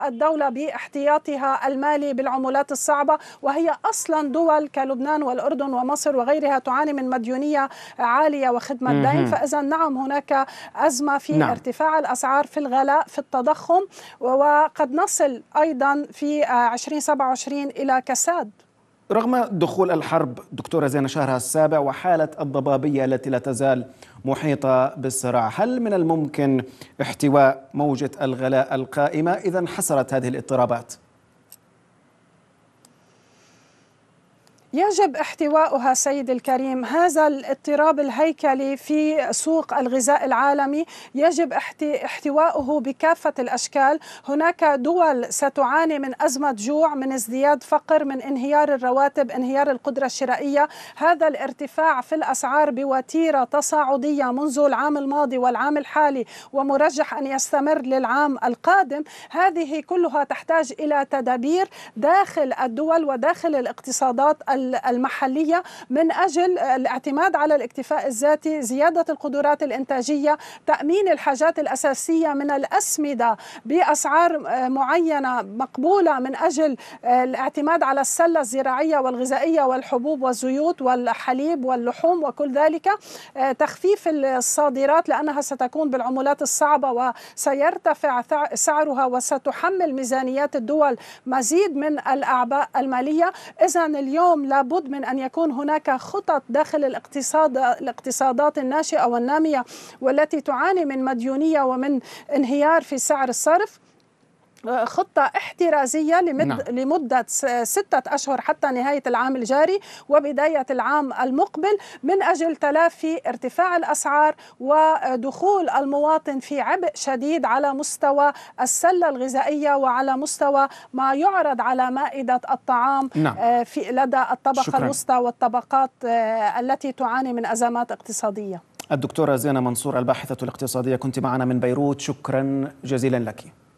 الدولة باحتياطها المالي بالعملات الصعبة، وهي أصلا دول كلبنان والأردن ومصر وغيرها تعاني من مديونية عالية وخدمة دين. فإذا نعم هناك أزمة في ارتفاع الأسعار، في الغلاء، في التضخم، وقد نصل أيضا في 2027 إلى كساد. رغم دخول الحرب دكتورة زينة شهرها السابع وحالة الضبابية التي لا تزال محيطة بالصراع، هل من الممكن احتواء موجة الغلاء القائمة إذا انحسرت هذه الاضطرابات؟ يجب احتواؤها سيدي الكريم. هذا الاضطراب الهيكلي في سوق الغذاء العالمي يجب احتواؤه بكافة الأشكال. هناك دول ستعاني من أزمة جوع، من ازدياد فقر، من انهيار الرواتب، انهيار القدرة الشرائية. هذا الارتفاع في الأسعار بوتيرة تصاعدية منذ العام الماضي والعام الحالي ومرجح أن يستمر للعام القادم، هذه كلها تحتاج إلى تدابير داخل الدول وداخل الاقتصادات المحلية من أجل الاعتماد على الاكتفاء الذاتي، زيادة القدرات الإنتاجية، تأمين الحاجات الأساسية من الأسمدة بأسعار معينة مقبولة من أجل الاعتماد على السلة الزراعية والغذائية والحبوب والزيوت والحليب واللحوم وكل ذلك، تخفيف الصادرات لأنها ستكون بالعملات الصعبة وسيرتفع سعرها وستحمل ميزانيات الدول مزيد من الأعباء المالية. إذن اليوم لابد من أن يكون هناك خطط داخل الاقتصادات الناشئة والنامية والتي تعاني من مديونية ومن انهيار في سعر الصرف، خطة احترازية لمدة 6 أشهر حتى نهاية العام الجاري وبداية العام المقبل من أجل تلافي ارتفاع الأسعار ودخول المواطن في عبء شديد على مستوى السلة الغذائية وعلى مستوى ما يعرض على مائدة الطعام لدى الطبقة الوسطى والطبقات التي تعاني من أزمات اقتصادية. الدكتورة زينة منصور الباحثة الاقتصادية كنت معنا من بيروت، شكرا جزيلا لك.